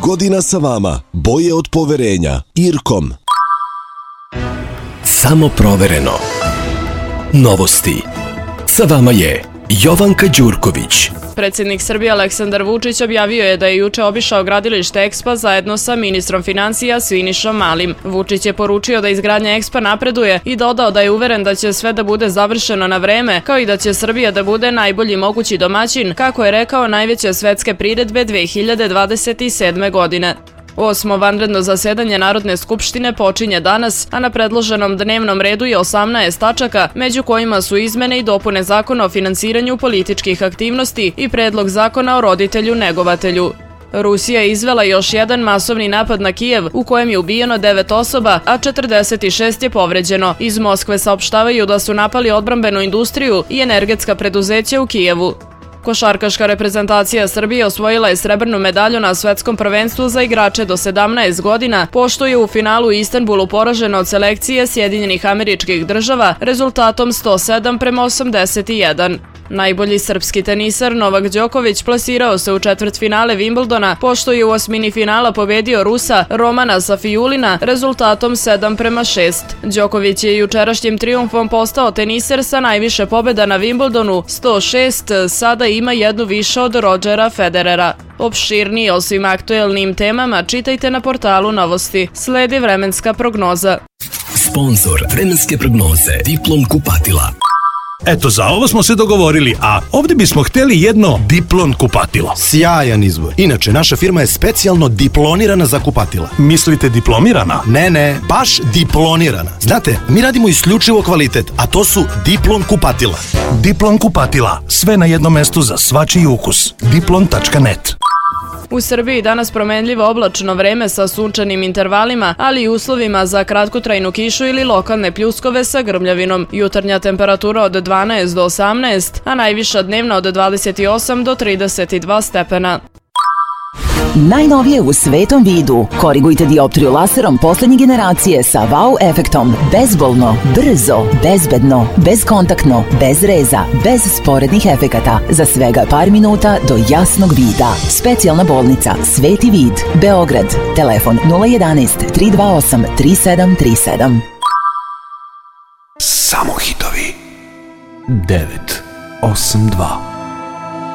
godina sa vama, boje od poverenja. Irkom. Samo provereno. Novosti. Sa vama je Jovanka Đurković. Predsjednik Srbije Aleksandar Vučić objavio je da je juče obišao gradilište EKSPA zajedno sa ministrom financija Sinišom Malim. Vučić je poručio da izgradnja EKSPA napreduje i dodao da je uveren da će sve da bude završeno na vreme, kao i da će Srbija da bude najbolji mogući domaćin, kako je rekao, najveće svetske priredbe 2027. godine. 8. vanredno zasedanje Narodne skupštine počinje danas, a na predloženom dnevnom redu je 18 tačaka, među kojima su izmene i dopune zakona o finansiranju političkih aktivnosti i predlog zakona o roditelju-negovatelju. Rusija je izvela još jedan masovni napad na Kijev u kojem je ubijeno 9 osoba, a 46 je povređeno. Iz Moskve saopštavaju da su napali odbrambenu industriju i energetska preduzeća u Kijevu. Košarkaška reprezentacija Srbije osvojila je srebrnu medalju na svetskom prvenstvu za igrače do 17 godina, pošto je u finalu u Istanbulu poražena od selekcije Sjedinjenih Američkih Država rezultatom 107-81. Najbolji srpski tenisar Novak Đoković plasirao se u četvrtfinale Wimbledona, pošto je u osmini finala pobedio Rusa Romana Safijulina rezultatom 7-6. Đoković je jučerašnjim trijumfom postao teniser sa najviše pobjeda na Wimbledonu, 106, sada ima jednu više od Rodgera Federera. Opširnije o svim aktuelnim temama čitajte na portalu Novosti. Sledi vremenska prognoza. Sponzor vremenske prognoze Diplom kupatila. Eto, za ovo smo se dogovorili, a ovdje bismo htjeli jedno Diplon kupatilo. Sjajan izbor. Inače, naša firma je specijalno diplonirana za kupatila. Mislite diplomirana? Ne, baš diplonirana. Znate, mi radimo isključivo kvalitet, a to su Diplon kupatila. Diplon kupatila, sve na jednom mestu za svačiji ukus. Diplon.net. U Srbiji danas promenljivo oblačno vreme sa sunčanim intervalima, ali i uslovima za kratkotrajnu kišu ili lokalne pljuskove sa grmljavinom. Jutarnja temperatura od 12 do 18, a najviša dnevna od 28 do 32 stepena. Najnovije u svetom vidu. Korigujte dioptriju laserom poslednje generacije sa wow efektom. Bezbolno, brzo, bezbedno, bezkontaktno, bez reza, bez sporednih efekata. Za svega par minuta do jasnog vida. Specijalna bolnica Sveti vid, Beograd. Telefon 011 328 3737. Samo hitovi. 982